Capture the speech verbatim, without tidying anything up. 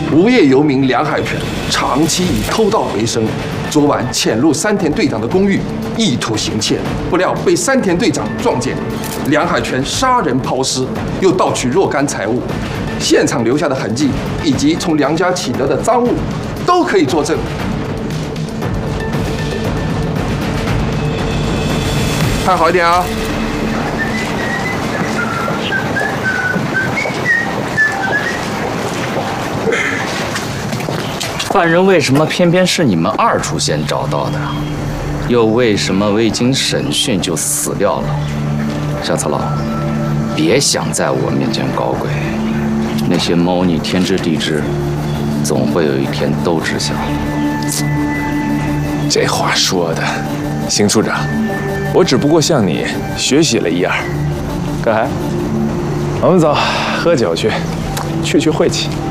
无业游民梁海泉长期以偷盗为生，昨晚潜入山田队长的公寓，意图行窃，不料被山田队长撞见。梁海泉杀人抛尸，又盗取若干财物，现场留下的痕迹以及从梁家取得的赃物，都可以作证。看好一点啊！ 犯人为什么偏偏是你们二处先找到的？又为什么未经审讯就死掉了？小次郎，别想在我面前搞鬼，那些猫腻天知地知，总会有一天都知晓。 这话说的，邢处长，我只不过向你学习了一二。可还，我们走，喝酒去，去去晦气。